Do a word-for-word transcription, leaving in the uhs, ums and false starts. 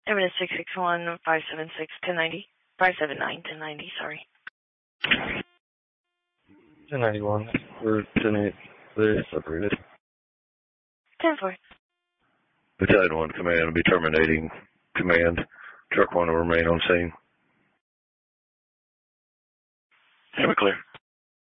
Evidence six six one, five seven six, ten ninety. five seven nine, ten ninety, sorry. ten ninety-one. We're ten eight. They're separated. ten four. Battalion one command will be terminating command. Truck one will remain on scene. Yeah, we're clear.